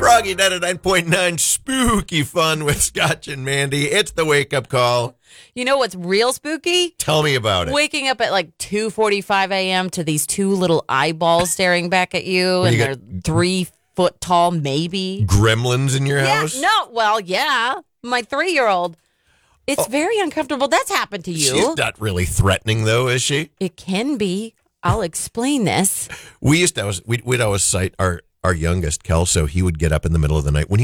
Froggy 99.9 spooky fun with Scotch and Mandy. It's the wake-up call. You know what's real spooky? Tell me about it. Waking up at like 2:45 a.m. to these two little eyeballs staring back at you, and they're 3 foot tall, maybe. Gremlins in your house? Yeah. My 3-year-old. It's very uncomfortable. That's happened to you. She's not really threatening, though, is she? It can be. I'll explain this. We'd always cite our youngest, Kelso. He would get up in the middle of the night when he